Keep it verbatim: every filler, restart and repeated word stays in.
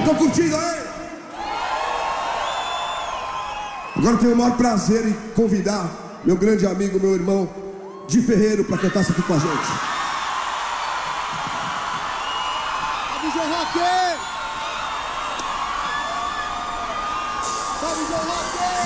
Tô curtindo aí? Agora eu tenho o maior prazer em convidar meu grande amigo, meu irmão Di Ferreiro para cantar isso aqui com a gente. Salve, João Rock! Salve, João Rock!